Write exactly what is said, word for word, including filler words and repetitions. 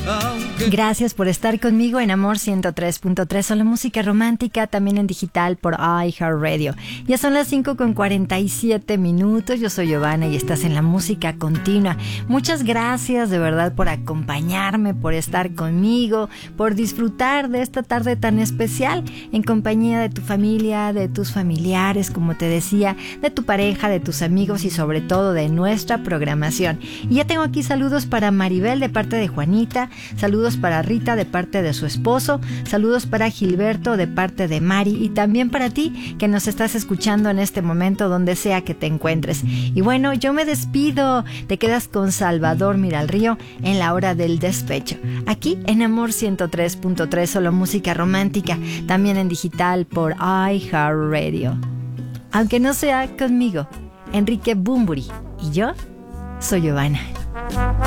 Gracias por estar conmigo en Amor ciento tres punto tres, solo música romántica, también en digital por iHeartRadio. Ya son las cinco con cuarenta y siete minutos, yo soy Giovanna y estás en la música continua. Muchas gracias de verdad por acompañarme, por estar conmigo, por disfrutar de esta tarde tan especial en compañía de tu familia, de tus familiares, como te decía, de tu pareja, de tus amigos y sobre todo de nuestra programación. Y ya tengo aquí saludos para Maribel de parte de Juanita, saludos para Rita de parte de su esposo, saludos para Gilberto de parte de Mari y también para ti que nos estás escuchando en este momento donde sea que te encuentres. Y bueno, yo me despido, te quedas con Salvador Miralrío en la hora del despecho, aquí en Amor ciento tres punto tres, solo música romántica, también en digital por iHeartRadio. Aunque no sea conmigo, Enrique Bunbury y yo soy Giovanna.